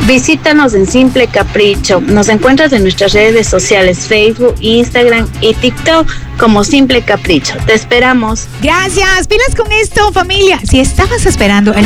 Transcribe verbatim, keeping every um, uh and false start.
Visítanos en Simple Capricho. Nos encuentras en nuestras redes sociales, Facebook, Instagram y TikTok como Simple Capricho. Te esperamos. Gracias. Pilas con esto, familia. Si estabas esperando el